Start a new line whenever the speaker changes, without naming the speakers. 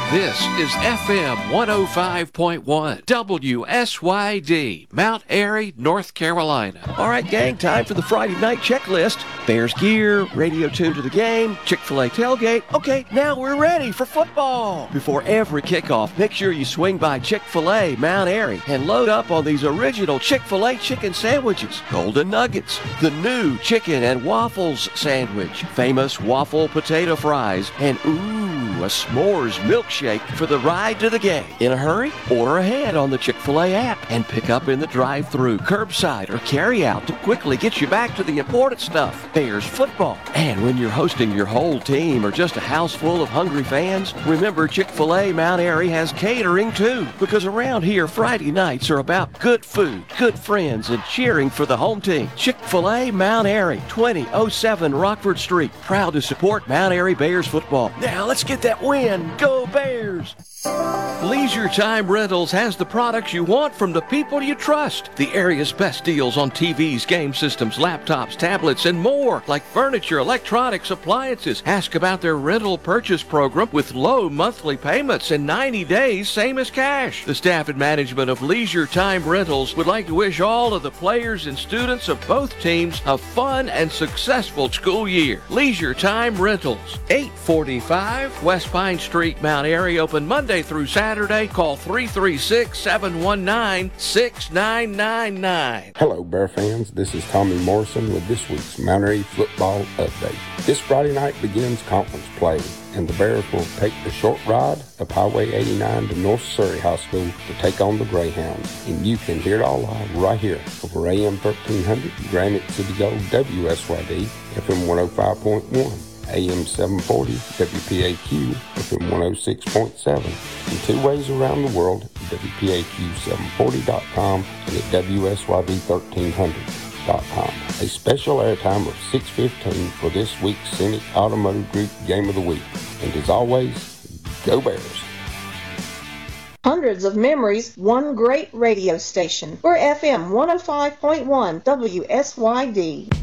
This is FM 105.1 WSYD, Mount Airy, North Carolina.
All right, gang, time for the Friday night checklist. Bears gear, radio tuned to the game, Chick-fil-A tailgate. Okay, now we're ready for football. Before every kickoff, make sure you swing by Chick-fil-A Mount Airy and load up on these original Chick-fil-A chicken sandwiches, Golden Nuggets, the new chicken and waffles sandwich, famous waffle potato fries, and a s'mores milkshake for the ride to the game. In a hurry? Order ahead on the Chick-fil-A app and pick up in the drive-thru, curbside, or carry-out to quickly get you back to the important stuff, Bears football. And when you're hosting your whole team or just a house full of hungry fans, remember Chick-fil-A Mount Airy has catering too, because around here Friday nights are about good food, good friends, and cheering for the home team. Chick-fil-A Mount Airy, 2007 Rockford Street, proud to support Mount Airy Bears football. Now let's get that win. Go Bears!
Leisure Time Rentals has the products you want from the people you trust. The area's best deals on TVs, game systems, laptops, tablets, and more, like furniture, electronics, appliances. Ask about their rental purchase program with low monthly payments and 90 days, same as cash. The staff and management of Leisure Time Rentals would like to wish all of the players and students of both teams a fun and successful school year. Leisure Time Rentals, 845 West Pine Street, Mount Airy, open Monday through Saturday. Call 336-719-6999.
Hello, Bear fans. This is Tommy Morrison with this week's Mount Airy Football Update. This Friday night begins conference play, and the Bears will take the short ride up Highway 89 to North Surrey High School to take on the Greyhounds. And you can hear it all live right here over AM 1300, Granite City Gold, WSYD, FM 105.1. AM 740, WPAQ, FM 106.7, and 2 ways around the world, WPAQ740.com and at WSYD1300.com. A special airtime of 6:15 for this week's Scenic Automotive Group Game of the Week. And as always, go Bears!
Hundreds of memories, one great radio station. We're FM 105.1 WSYD.